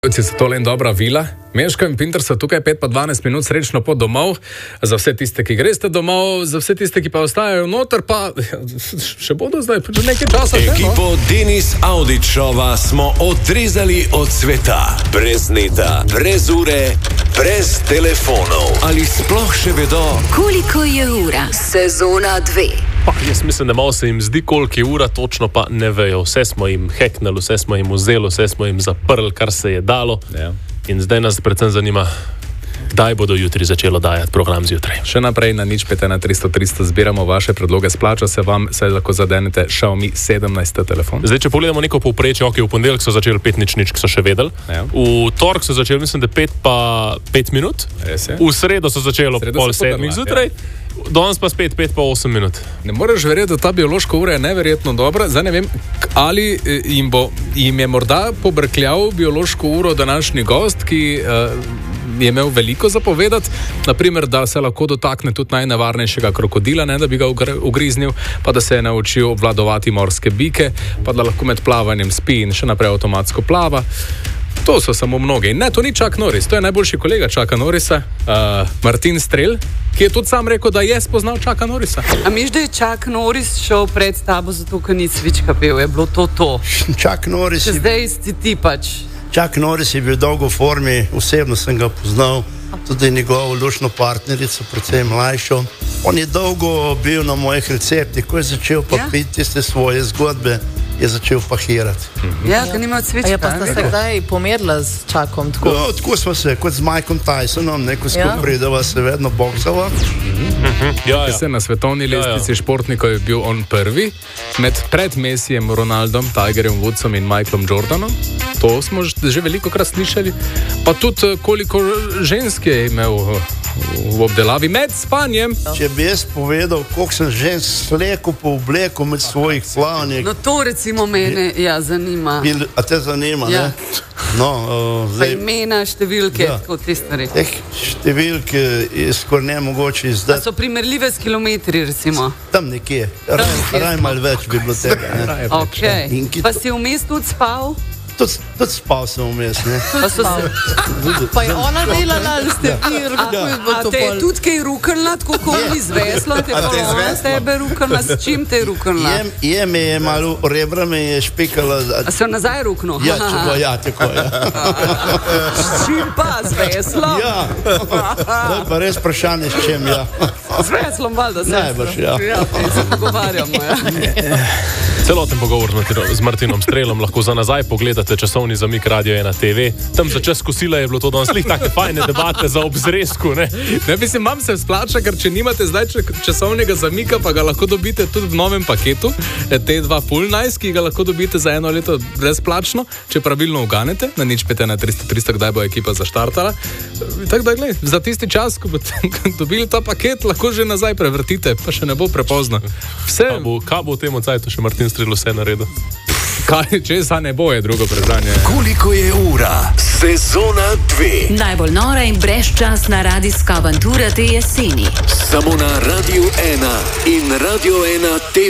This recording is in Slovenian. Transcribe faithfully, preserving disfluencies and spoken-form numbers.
Če se tole in dobra vila, Meško in Pinter so tukaj pet pa dvanajst minut srečno pot domov, za vse tiste, ki greste domov, za vse tiste, ki pa ostajajo noter, pa še bodo zdaj, že nekaj časa. Ekipo no? Denis Audičova smo odrezali od sveta, brez neta, brez ure, brez telefonov. Ali sploh še vedo, koliko je ura? Sezona dve. Pa, jaz mislim, da malo se jim zdi, koliko je ura, točno pa ne vejo. Vse smo jim hacknili, vse smo jim vzeli, vse smo jim zaprli, kar se je dalo. Ja. In zdaj nas predvsem zanima, kdaj bodo jutri začelo dajati program zjutraj. Še naprej na nič pet ena tristo tristo zbiramo vaše predloge, splača se vam, saj lahko zadenete Xiaomi sedemnajst telefon. Zdaj, če pogledamo neko povprečje, ok, v ponedeljek so začeli pet nič nič, ki so še vedeli. Ja. V torek so začeli, mislim, da pet pa pet minut. V sredo so začeli pol sedmih zjutraj. Ja. Danes pa spet pet pa osem minut. Ne moreš verjeti, da ta biološka ura je neverjetno dobra. Zdaj ne vem, ali jim, bo, jim je morda pobrkljal biološko uro današnji gost, ki uh, je imel veliko zapovedati. Naprimer, da se lahko dotakne tudi najnevarnejšega krokodila, ne, da bi ga ugriznil, pa da se je naučil obvladovati morske bike, pa da lahko med plavanjem spi in še naprej avtomatsko plava. To so samo mnogi. Ne, to ni Chuck Norris, to je najboljši kolega Chucka Norrisa, uh, Martin Strel, ki je tudi sam rekel, da je spoznal Chucka Norrisa. A miš, da je Chuck Norris šel pred tabo, zato ker ni cvička pel, je bilo to to? Chuck Norris je... Zdaj si ti pač. Chuck Norris je bil dolgo v formi, osebno sem ga poznal, tudi njegovo lušno partnerico, predvsem mlajšo. On je dolgo bil na mojih receptih, ko je začel pa ja? piti tiste svoje zgodbe, je začel pahirati. Ja, ker nima cvička. Ja, pa sta se kdaj pomerila z Chuckom? Tako, no, tako smo se, kot z Mikeom Tysonom, neko skupaj ja? prideva se vedno boksava. Mm-hmm. Ja, ja. Na svetovni lestvici ja, ja. športnikov je bil on prvi, med pred Messijem, Ronaldom, Tigerjem Woodsom in Michaelom Jordanom. To smo že veliko krat slišali. Pa tudi koliko žensk je imel v obdelavi med spanjem. Če bi jaz povedal, koliko sem žensk sleko po obleku med svojih plavanjih. No to recimo mene ja, zanima. Bil, a te zanima, ja. ne? No, uh, zdaj, pa imena, številke, ja. tako te stvari. Eh, številke je skoraj nemogoče izdati. A so primerljive s kilometri recimo? Tam nekje. Raj, raj malo več bi bilo tega. Ne? Okay. Pa si vmes tudi spal? Tudi, tudi spal sem vmes, ne? Pa, so se... pa je ona delala, ali ste vi rukali? A te je tudi kaj rukalna, tako kot ni z veslom, te je ona tebe rukalna, s čim te je rukalna? Je, je me je malo, rebra me je špikala. A se jo nazaj rukno? Ja, čego, ja, tako, ja. S čim pa, z veslom? Ja, to je pa res vprašanje, s čim, ja. Z veslom, valjda, z veslom. Najbrž, ja. Ja, se pogovarjamo, ja. Celoten pogovor z Martinom Strelom lahko za nazaj pogledate časovni zamik Radio ena te ve. Tam za čas kosila je bilo to danes lih take fajne debate za obzresku, ne? Ne, mislim, vam se splača, ker če nimate zdaj časovnega zamika, pa ga lahko dobite tudi v novem paketu, te dva full nice, ki ga lahko dobite za eno leto brezplačno, če pravilno uganete, na nič pet ena tristo tristo, kdaj bo ekipa zaštartala. Tako da, gled, za tisti čas, ko boste dobili ta paket, lahko že nazaj prevrtite, pa še ne bo prepozno. Vse... Kaj bo, kaj bo v tem cajtu še Martin Strel vse naredil? Kaj, če sa ne bo, je drugo vprašanje. Koliko je ura? Sezona dve. Najbolj nora in brezčasna radijska avantura te jeseni. Samo na Radio ena in Radio ena te ve.